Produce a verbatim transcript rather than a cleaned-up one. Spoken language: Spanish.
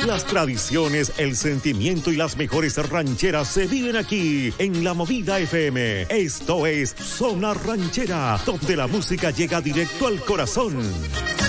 Las tradiciones, el sentimiento y las mejores rancheras se viven aquí en La Movida F M. Esto es Zona Ranchera, donde la música llega directo al corazón.